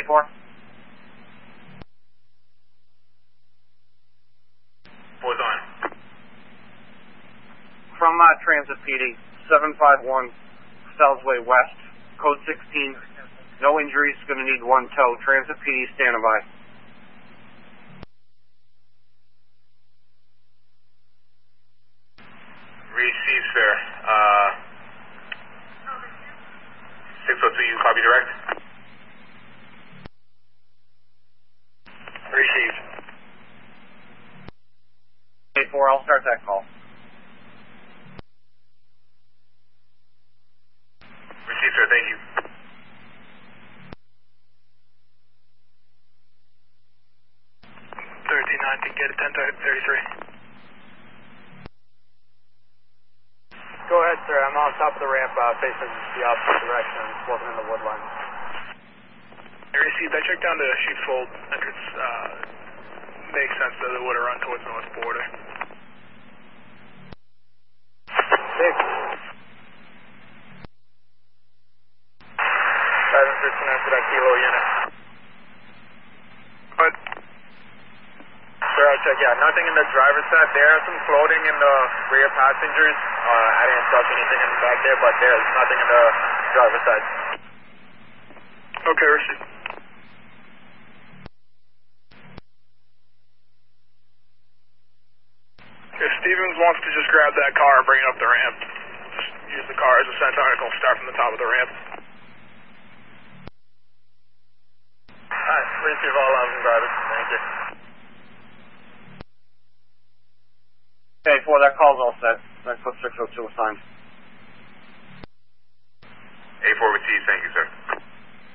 A4? What's on? From Transit PD, 751 Southway West, code 16. No injuries, going to need one tow. Transit PD standing by. Received, sir. 602, you copy direct? Received. A4, I'll start that call. Received, sir. Thank you. To get a 1033. Go ahead, sir. I'm on top of the ramp, facing the opposite direction, walking in the woodline. I received. I checked down the Sheepfold entrance. Makes sense that it would have run towards north border. 769 to that kilo unit. But Sir, I'll check. Yeah, nothing in the driver's side. There are some floating in the rear passengers. I didn't touch anything in the back there, but there's nothing in the driver's side. okay, received. If Stevens wants to just grab that car and bring it up the ramp, just use the car as a sense article, start from the top of the ramp. Alright, receive all out and drivers. Thank you. A4, that call's all set. That's what 602 assigned. A4 received, thank you.